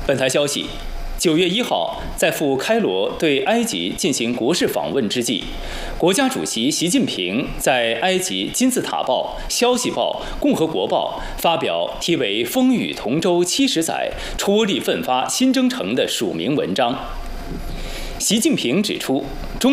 本台消息，9月1号，在赴开罗对埃及进行国事访问之际，国家主席习近平在埃及金字塔报、消息报、共和国报发表题为《风雨同舟70载，出力奋发新征程》的署名文章。习近平指出，